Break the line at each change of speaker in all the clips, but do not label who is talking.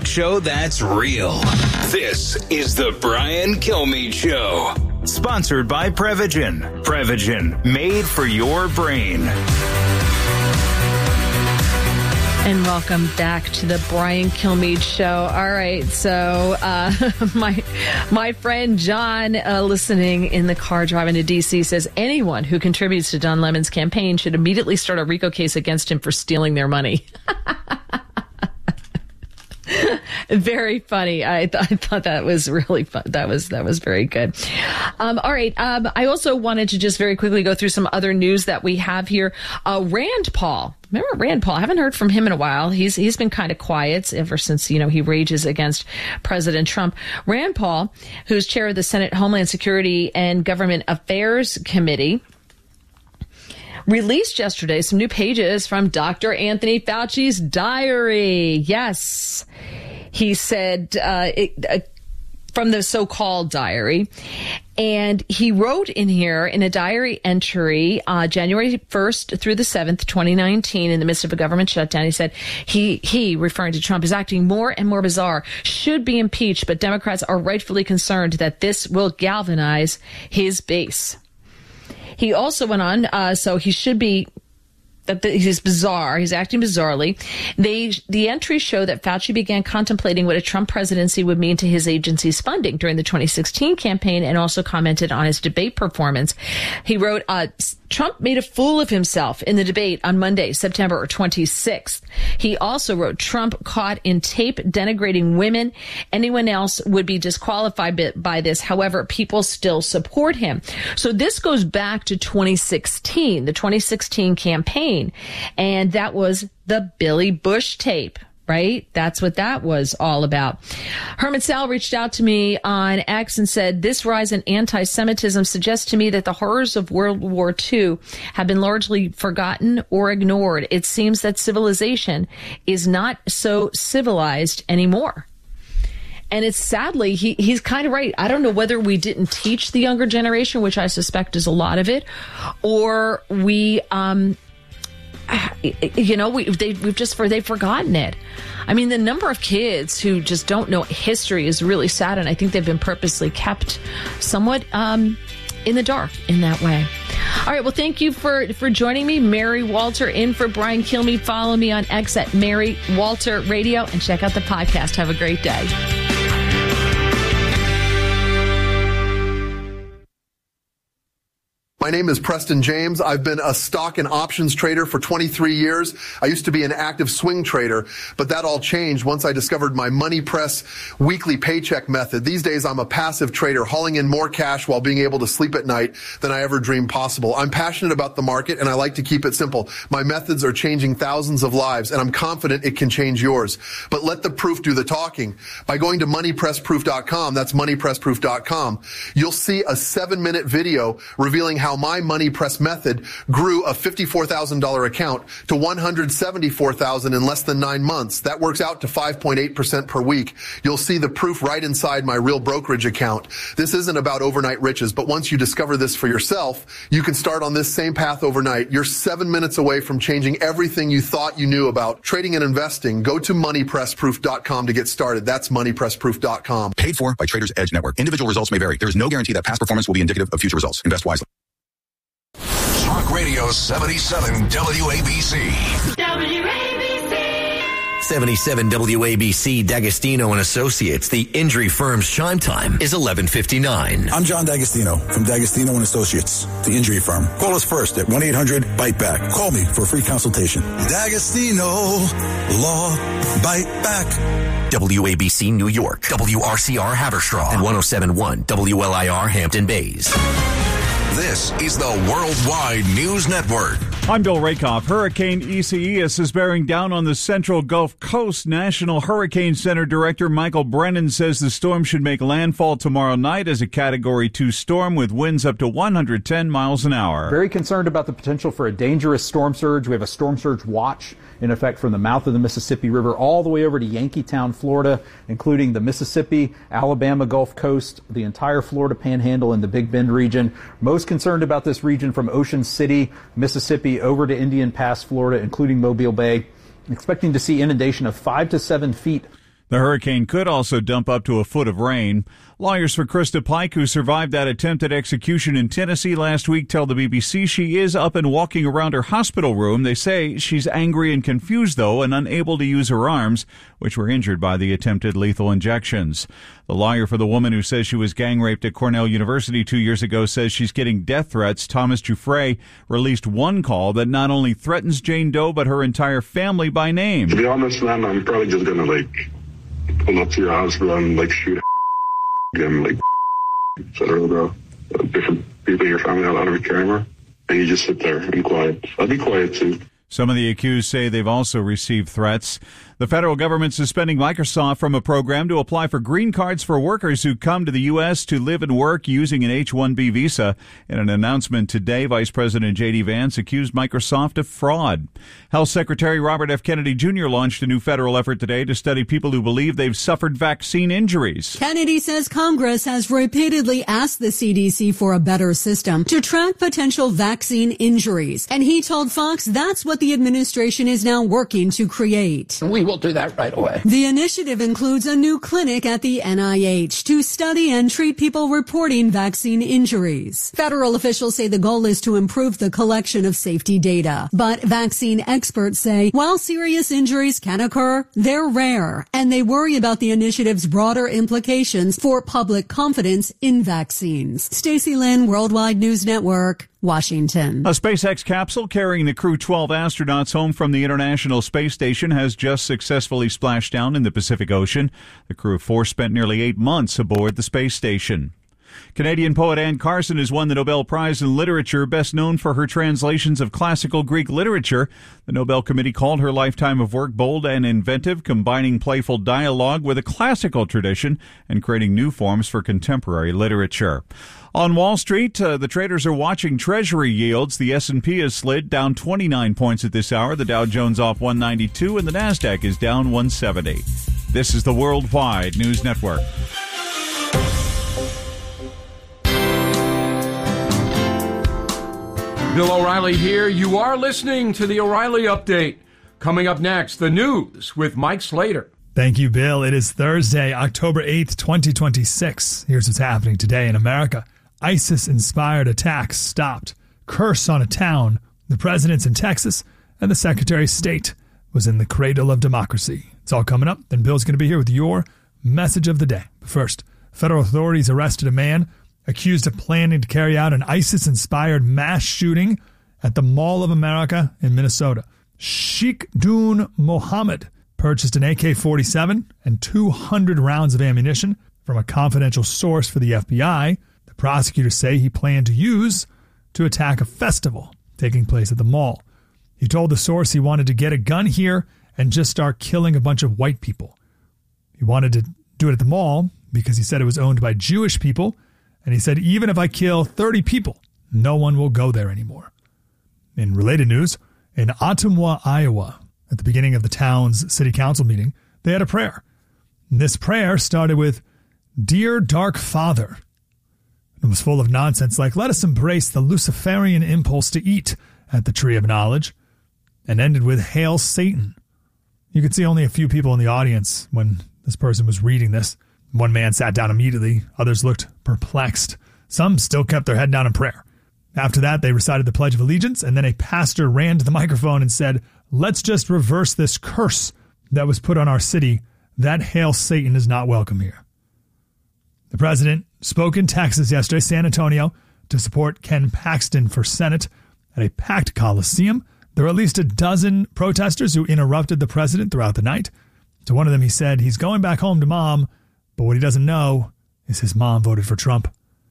talk show that's real. This is the Brian Kilmeade Show. Sponsored by Prevagen. Prevagen, made for your brain.
And welcome back to the Brian Kilmeade Show. All right, so my friend John, listening in the car driving to D.C., says anyone who contributes to Don Lemon's campaign should immediately start a RICO case against him for stealing their money. Very funny. I thought that was really fun. That was very good. All right. I also wanted to just very quickly go through some other news that we have here. Rand Paul. Remember Rand Paul? I haven't heard from him in a while. He's been kind of quiet ever since, he rages against President Trump. Rand Paul, who's chair of the Senate Homeland Security and Government Affairs Committee, released yesterday some new pages from Dr. Anthony Fauci's diary. Yes, he said from the so-called diary. And he wrote in here in a diary entry, January 1st through the 7th, 2019, in the midst of a government shutdown, he said he, referring to Trump, is acting more and more bizarre, should be impeached, but Democrats are rightfully concerned that this will galvanize his base. He also went on, so he should be, he's bizarre. He's acting bizarrely. The entries show that Fauci began contemplating what a Trump presidency would mean to his agency's funding during the 2016 campaign and also commented on his debate performance. He wrote, Trump made a fool of himself in the debate on Monday, September 26th. He also wrote, Trump caught in tape denigrating women. Anyone else would be disqualified by this. However, people still support him. So this goes back to 2016, the 2016 campaign. And that was the Billy Bush tape. Right? That's what that was all about. Herman Sal reached out to me on X and said, this rise in anti-Semitism suggests to me that the horrors of World War II have been largely forgotten or ignored. It seems that civilization is not so civilized anymore. And it's sadly, he's kind of right. I don't know whether we didn't teach the younger generation, which I suspect is a lot of it, or they've forgotten it. I mean, the number of kids who just don't know history is really sad, and I think they've been purposely kept somewhat in the dark in that way. All right, well, thank you for joining me. Mary Walter in for Brian Kilmeade. Follow me on X at Mary Walter Radio and check out the podcast. Have a great day.
My name is Preston James. I've been a stock and options trader for 23 years. I used to be an active swing trader, but that all changed once I discovered my Money Press weekly paycheck method. These days, I'm a passive trader, hauling in more cash while being able to sleep at night than I ever dreamed possible. I'm passionate about the market, and I like to keep it simple. My methods are changing thousands of lives, and I'm confident it can change yours. But let the proof do the talking. By going to moneypressproof.com, that's moneypressproof.com, you'll see a 7-minute video revealing how my Money Press method grew a $54,000 account to $174,000 in less than 9 months. That works out to 5.8% per week. You'll see the proof right inside my real brokerage account. This isn't about overnight riches, but once you discover this for yourself, you can start on this same path overnight. You're 7 minutes away from changing everything you thought you knew about trading and investing. Go to moneypressproof.com to get started. That's moneypressproof.com.
Paid for by Traders Edge Network. Individual results may vary. There is no guarantee that past performance will be indicative of future results. Invest wisely.
Talk Radio 77 WABC.
WABC. 77 WABC D'Agostino and Associates. The injury firm's chime time is 11:59.
I'm John D'Agostino from D'Agostino and Associates, the injury firm. Call us first at 1-800-BITE-BACK. Call me for a free consultation. D'Agostino Law Bite Back.
WABC New York, WRCR Haverstraw, and 107.1 WLIR Hampton Bays.
This is the Worldwide News Network.
I'm Bill Rakoff. Hurricane Isaias is bearing down on the central Gulf Coast. National Hurricane Center Director Michael Brennan says the storm should make landfall tomorrow night as a Category 2 storm with winds up to 110 miles an hour.
Very concerned about the potential for a dangerous storm surge. We have a storm surge watch in effect from the mouth of the Mississippi River all the way over to Yankeetown, Florida, including the Mississippi, Alabama Gulf Coast, the entire Florida Panhandle, and the Big Bend region. Most concerned about this region from Ocean City, Mississippi, over to Indian Pass, Florida, including Mobile Bay. Expecting to see inundation of 5 to 7 feet.
The hurricane could also dump up to a foot of rain. Lawyers for Krista Pike, who survived that attempted execution in Tennessee last week, tell the BBC she is up and walking around her hospital room. They say she's angry and confused, though, and unable to use her arms, which were injured by the attempted lethal injections. The lawyer for the woman who says she was gang raped at Cornell University 2 years ago says she's getting death threats. Thomas Giuffre released one call that not only threatens Jane Doe, but her entire family by name.
To be honest, man, I'm probably just going to, pull up to your house, bro, and, shoot and, etc., bro. Different people in your family are out of your camera, and you just sit there and quiet. I'll be quiet, too.
Some of the accused say they've also received threats. The federal government suspending Microsoft from a program to apply for green cards for workers who come to the U.S. to live and work using an H-1B visa. In an announcement today, Vice President J.D. Vance accused Microsoft of fraud. Health Secretary Robert F. Kennedy Jr. launched a new federal effort today to study people who believe they've suffered vaccine injuries.
Kennedy says Congress has repeatedly asked the CDC for a better system to track potential vaccine injuries. And he told Fox that's what the administration is now working to create.
We will do that right away.
The initiative includes a new clinic at the NIH to study and treat people reporting vaccine injuries. Federal officials say the goal is to improve the collection of safety data. But vaccine experts say while serious injuries can occur, they're rare, and they worry about the initiative's broader implications for public confidence in vaccines. Stacey Lynn, Worldwide News Network, Washington.
A SpaceX capsule carrying the crew 12 astronauts home from the International Space Station has just successfully splashed down in the Pacific Ocean. The crew of 4 spent nearly 8 months aboard the space station. Canadian poet Anne Carson has won the Nobel Prize in Literature, best known for her translations of classical Greek literature. The Nobel Committee called her lifetime of work bold and inventive, combining playful dialogue with a classical tradition and creating new forms for contemporary literature. On Wall Street, the traders are watching Treasury yields. The S&P has slid down 29 points at this hour. The Dow Jones off 192, and the Nasdaq is down 170. This is the Worldwide News Network.
Bill O'Reilly here. You are listening to the O'Reilly Update. Coming up next, the news with Mike Slater.
Thank you, Bill. It is Thursday, October 8th, 2026. Here's what's happening today in America. ISIS-inspired attacks stopped. Curse on a town. The president's in Texas, and the Secretary of State was in the cradle of democracy. It's all coming up. Then Bill's going to be here with your message of the day. But first, federal authorities arrested a man accused of planning to carry out an ISIS-inspired mass shooting at the Mall of America in Minnesota. Sheikh Dun Mohammed purchased an AK-47 and 200 rounds of ammunition from a confidential source for the FBI. The prosecutors say he planned to use to attack a festival taking place at the mall. He told the source he wanted to get a gun here and just start killing a bunch of white people. He wanted to do it at the mall because he said it was owned by Jewish people. And he said, even if I kill 30 people, no one will go there anymore. In related news, in Ottumwa, Iowa, at the beginning of the town's city council meeting, they had a prayer. And this prayer started with, Dear Dark Father. It was full of nonsense like, let us embrace the Luciferian impulse to eat at the Tree of Knowledge, and ended with, Hail Satan. You could see only a few people in the audience when this person was reading this. One man sat down immediately. Others looked perplexed. Some still kept their head down in prayer. After that, they recited the Pledge of Allegiance, and then a pastor ran to the microphone and said, let's just reverse this curse that was put on our city. That Hail Satan is not welcome here. The president spoke in Texas yesterday, San Antonio, to support Ken Paxton for Senate at a packed Coliseum. There were at least a dozen protesters who interrupted the president throughout the night. To one of them, he said he's going back home to mom, but what he doesn't know is his mom voted for Trump.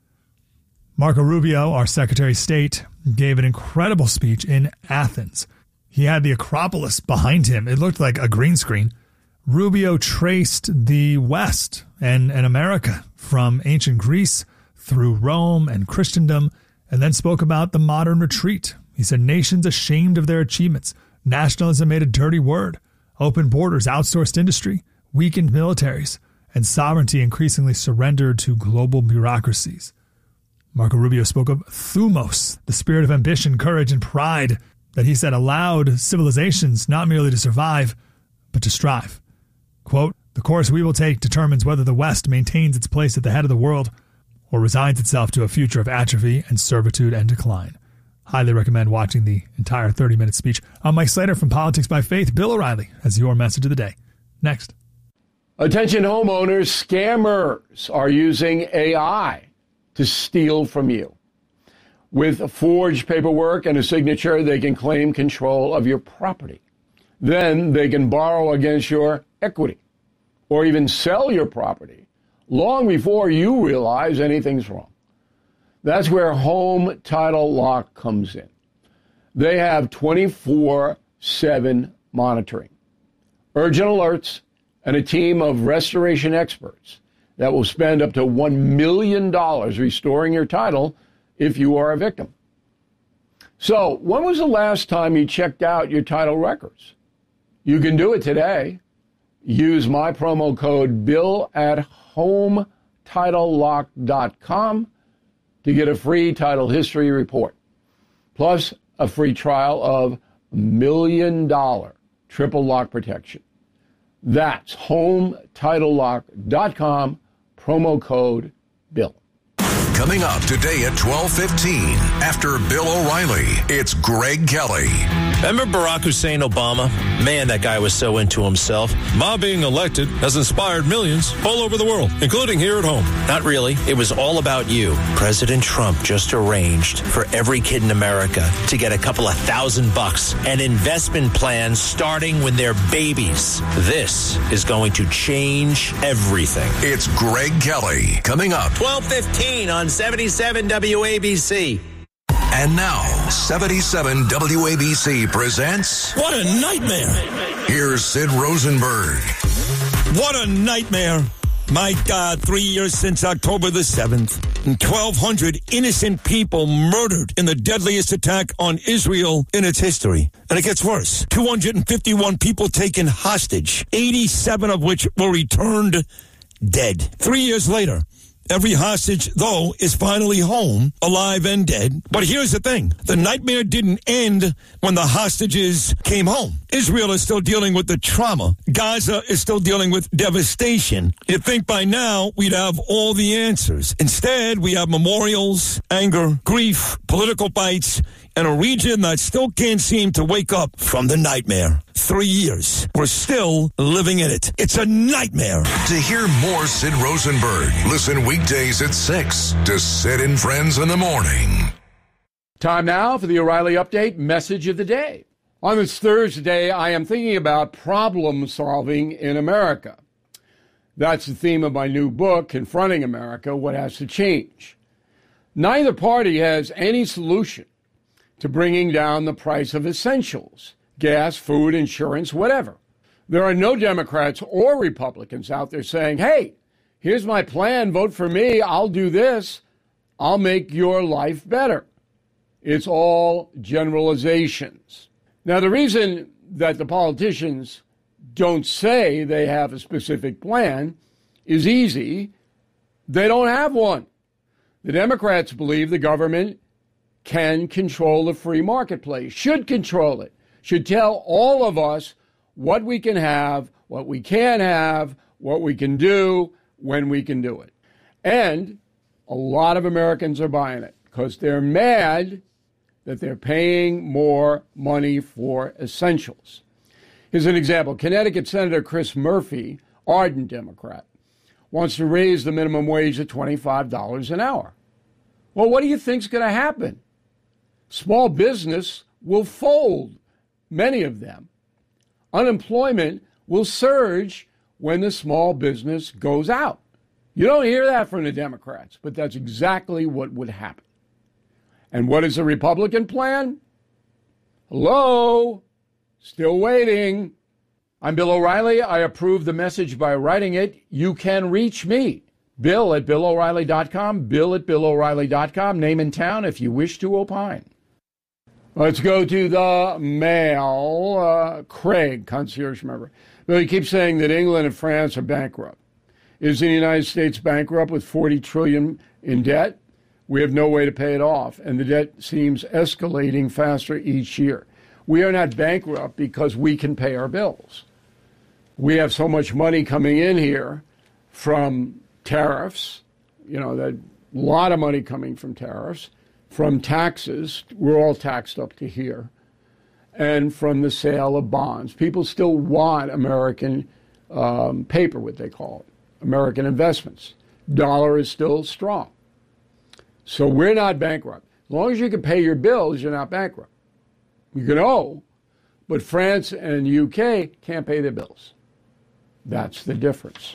Marco Rubio, our Secretary of State, gave an incredible speech in Athens. He had the Acropolis behind him. It looked like a green screen. Rubio traced the West and America from ancient Greece through Rome and Christendom, and then spoke about the modern retreat. He said nations ashamed of their achievements. Nationalism made a dirty word. Open borders, outsourced industry, weakened militaries, and sovereignty increasingly surrendered to global bureaucracies. Marco Rubio spoke of thumos, the spirit of ambition, courage, and pride that he said allowed civilizations not merely to survive, but to strive. Quote, The course we will take determines whether the West maintains its place at the head of the world or resigns itself to a future of atrophy and servitude and decline. Highly recommend watching the entire 30-minute speech. I'm Mike Slater from Politics by Faith. Bill O'Reilly has your message of the day. Next.
Attention homeowners, scammers are using AI to steal from you. With forged paperwork and a signature, they can claim control of your property. Then they can borrow against your equity or even sell your property long before you realize anything's wrong. That's where Home Title Lock comes in. They have 24/7 monitoring, urgent alerts, and a team of restoration experts that will spend up to $1 million restoring your title if you are a victim. So, when was the last time you checked out your title records? You can do it today. Use my promo code BILL at HomeTitleLock.com to get a free title history report, plus a free trial of $1 million triple lock protection. That's HomeTitleLock.com, promo code BILL.
Coming up today at 12:15, after Bill O'Reilly, it's Greg Kelly.
Remember Barack Hussein Obama? Man, that guy was so into himself.
My being elected has inspired millions all over the world, including here at home.
Not really. It was all about you. President Trump just arranged for every kid in America to get a couple of $1,000 and investment plans starting when they're babies. This is going to change everything.
It's Greg Kelly. Coming up.
12:15 on 77 WABC.
And now, 77 WABC presents...
What a nightmare!
Here's Sid Rosenberg.
What a nightmare! My God, 3 years since October the 7th, and 1,200 innocent people murdered in the deadliest attack on Israel in its history. And it gets worse. 251 people taken hostage, 87 of which were returned dead. 3 years later, every hostage, though, is finally home, alive and dead. But here's the thing. The nightmare didn't end when the hostages came home. Israel is still dealing with the trauma. Gaza is still dealing with devastation. You'd think by now we'd have all the answers. Instead, we have memorials, anger, grief, political fights, and a region that still can't seem to wake up from the nightmare. 3 years. We're still living in it. It's a nightmare.
To hear more Sid Rosenberg, listen weekdays at 6 to Sid and Friends in the Morning.
Time now for the O'Reilly Update Message of the Day. On this Thursday, I am thinking about problem solving in America. That's the theme of my new book, Confronting America, What Has to Change. Neither party has any solution to bringing down the price of essentials, gas, food, insurance, whatever. There are no Democrats or Republicans out there saying, hey, here's my plan, vote for me, I'll do this, I'll make your life better. It's all generalizations. Now, the reason that the politicians don't say they have a specific plan is easy. They don't have one. The Democrats believe the government can control the free marketplace, should control it, should tell all of us what we can have, what we can't have, what we can do, when we can do it. And a lot of Americans are buying it because they're mad that they're paying more money for essentials. Here's an example. Connecticut Senator Chris Murphy, ardent Democrat, wants to raise the minimum wage to $25 an hour. Well, what do you think's going to happen? Small business will fold, many of them. Unemployment will surge when the small business goes out. You don't hear that from the Democrats, but that's exactly what would happen. And what is the Republican plan? Hello? Still waiting. I'm Bill O'Reilly. I approve the message by writing it. You can reach me. Bill at BillO'Reilly.com. Bill at BillO'Reilly.com. Name and town if you wish to opine. Let's go to the mail. Craig, concierge member. Bill, you keep saying that England and France are bankrupt. Is the United States bankrupt with $40 trillion in debt? We have no way to pay it off, and the debt seems escalating faster each year. We are not bankrupt because we can pay our bills. We have so much money coming in here from tariffs, that a lot of money coming from tariffs, from taxes, we're all taxed up to here, and from the sale of bonds. People still want American paper, what they call it, American investments. Dollar is still strong. So we're not bankrupt. As long as you can pay your bills, you're not bankrupt. You can owe, but France and UK can't pay their bills. That's the difference.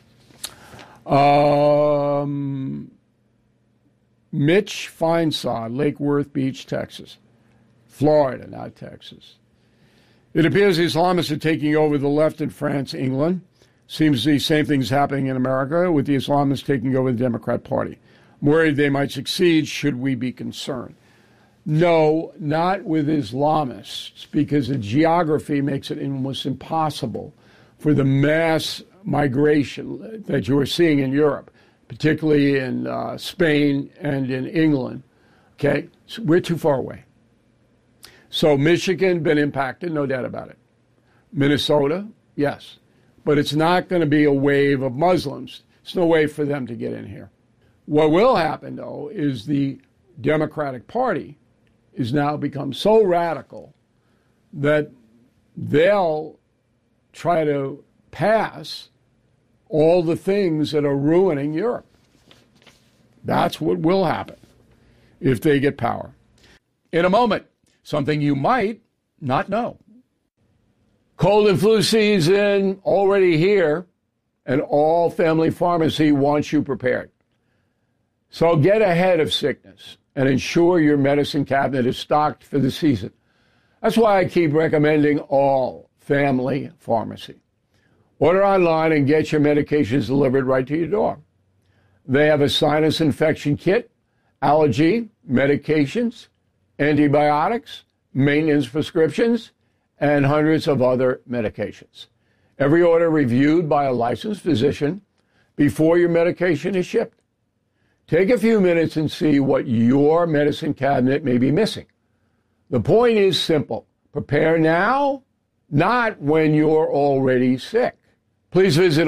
Mitch Feinsod, Lake Worth Beach, Texas. Florida, not Texas. It appears the Islamists are taking over the left in France, England. Seems the same thing's happening in America with the Islamists taking over the Democrat Party. I'm worried they might succeed. Should we be concerned? No, not with Islamists, because the geography makes it almost impossible for the mass migration that you are seeing in Europe, particularly in Spain and in England. Okay, so we're too far away. So Michigan, been impacted, no doubt about it. Minnesota, yes. But it's not going to be a wave of Muslims. There's no way for them to get in here. What will happen, though, is the Democratic Party is now become so radical that they'll try to pass all the things that are ruining Europe. That's what will happen if they get power. In a moment, something you might not know. Cold and flu season already here, and All Family Pharmacy wants you prepared. So get ahead of sickness and ensure your medicine cabinet is stocked for the season. That's why I keep recommending All Family Pharmacy. Order online and get your medications delivered right to your door. They have a sinus infection kit, allergy, medications, antibiotics, maintenance prescriptions, and hundreds of other medications. Every order reviewed by a licensed physician before your medication is shipped. Take a few minutes and see what your medicine cabinet may be missing. The point is simple. Prepare now, not when you're already sick. Please visit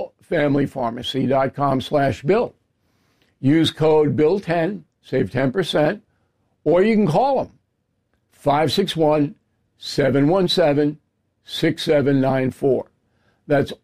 allfamilypharmacy.com/bill. Use code BILL10, save 10%, or you can call them, 561-717-6794. That's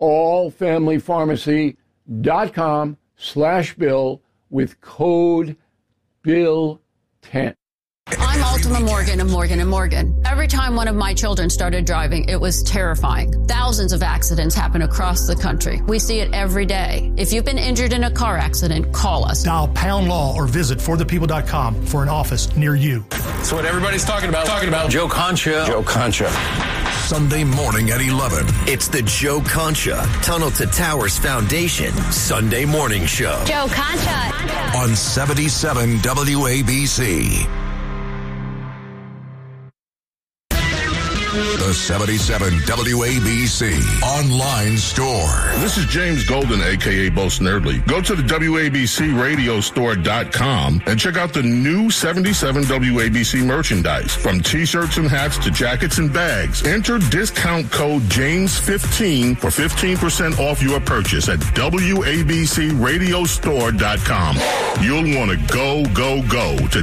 allfamilypharmacy.com/bill with code BILL10.
I'm Ultima Morgan of Morgan & Morgan. Every time one of my children started driving, it was terrifying. Thousands of accidents happen across the country. We see it every day. If you've been injured in a car accident, call us.
Dial pound law or visit forthepeople.com for an office near you.
That's what everybody's talking about. Joe Concha.
Joe Concha.
Sunday morning at 11.
It's the Joe Concha Tunnel to Towers Foundation Sunday morning show.
Joe Concha.
On 77 WABC. The 77 WABC online store.
This is James Golden, a.k.a. Bo Snerdley. Go to the WABCRadiostore.com and check out the new 77 WABC merchandise. From t-shirts and hats to jackets and bags. Enter discount code JAMES15 for 15% off your purchase at WABCRadiostore.com. You'll want to go to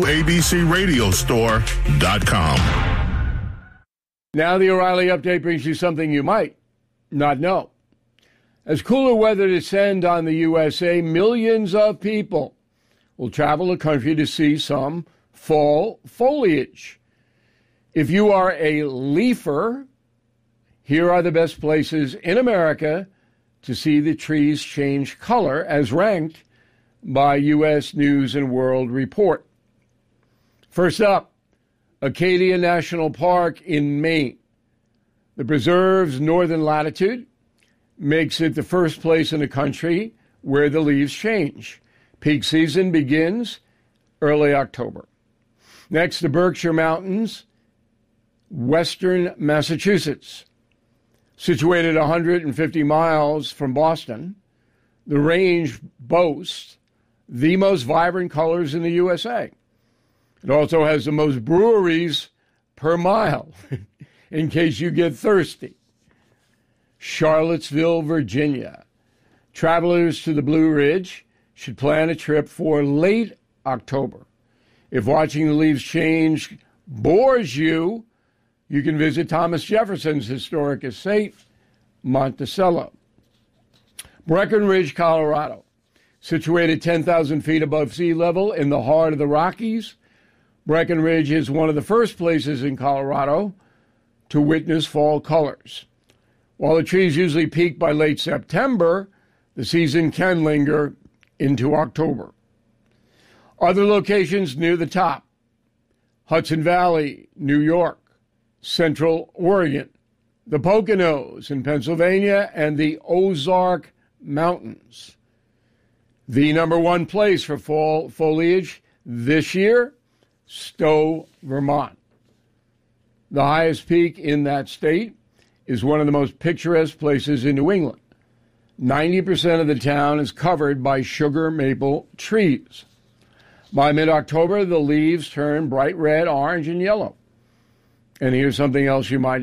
WABCRadiostore.com.
Now the O'Reilly Update brings you something you might not know. As cooler weather descends on the USA, millions of people will travel the country to see some fall foliage. If you are a leafer, here are the best places in America to see the trees change color as ranked by U.S. News and World Report. First up, Acadia National Park in Maine. The preserve's northern latitude makes it the first place in the country where the leaves change. Peak season begins early October. Next, the Berkshire Mountains, western Massachusetts. Situated 150 miles from Boston, the range boasts the most vibrant colors in the USA. It also has the most breweries per mile, in case you get thirsty. Charlottesville, Virginia. Travelers to the Blue Ridge should plan a trip for late October. If watching the leaves change bores you, you can visit Thomas Jefferson's historic estate, Monticello. Breckenridge, Colorado. Situated 10,000 feet above sea level in the heart of the Rockies, Breckenridge is one of the first places in Colorado to witness fall colors. While the trees usually peak by late September, the season can linger into October. Other locations near the top: Hudson Valley, New York, Central Oregon, the Poconos in Pennsylvania, and the Ozark Mountains. The number one place for fall foliage this year, Stowe, Vermont. The highest peak in that state is one of the most picturesque places in New England. 90% of the town is covered by sugar maple trees. By mid-October, the leaves turn bright red, orange, and yellow. And here's something else you might